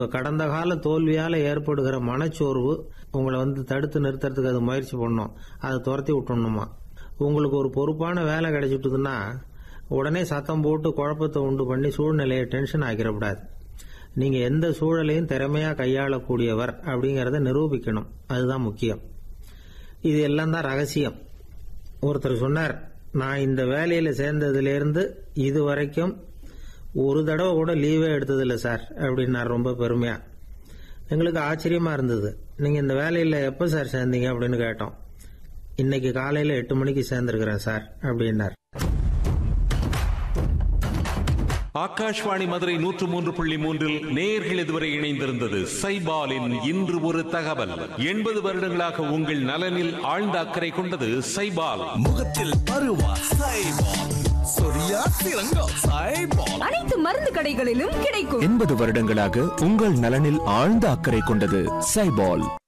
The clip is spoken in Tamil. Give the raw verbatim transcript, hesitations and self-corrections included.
கடந்த கால தோல்வியால் ஏற்படுகிற மனச்சோர்வு உங்களை வந்து தடுத்து நிறுத்துறதுக்கு அது முயற்சி பண்ணணும், அதை துரத்தி விட்டணுமா. உங்களுக்கு ஒரு பொறுப்பான வேலை கிடைச்சிட்டுதுன்னா உடனே சத்தம் போட்டு குழப்பத்தை உண்டு பண்ணி சூழ்நிலையை டென்ஷன் ஆக்கிடக்கூடாது. நீங்க எந்த சூழலையும் திறமையா கையாளக்கூடியவர் அப்படிங்கறத நிரூபிக்கணும், அதுதான் முக்கியம். இது எல்லாம் தான் ரகசியம். ஒருத்தர் சொன்னார், நான் இந்த வேலையில சேர்ந்ததுலேருந்து இது வரைக்கும் ஒரு தடவை கூட லீவே எடுத்ததில்லை சார் அப்படின்னார் ரொம்ப பெருமையா. எங்களுக்கு ஆச்சரியமா இருந்தது. நீங்க இந்த வேலையில எப்ப சார் சேர்ந்தீங்க அப்படின்னு கேட்டோம். இன்னைக்கு காலையில எட்டு மணிக்கு சேர்ந்திருக்கிறேன் சார் அப்படின்னார். ஆகாஷ்வாணி மதுரை நூற்று மூன்று புள்ளி மூன்றில் நேயர்கள் இதுவரை இணைந்திருந்தது சைபாலின் இன்று ஒரு தகவல். எண்பது வருடங்களாக உங்கள் நலனில் ஆழ்ந்த அக்கறை கொண்டது சைபால். முகத்தில் பருவா சைபால், சொரியா சிறங்கா சைபால், அனைத்து மருந்து கடைகளிலும் கிடைக்கும். எண்பது வருடங்களாக உங்கள் நலனில் ஆழ்ந்த அக்கறை கொண்டது சைபால்.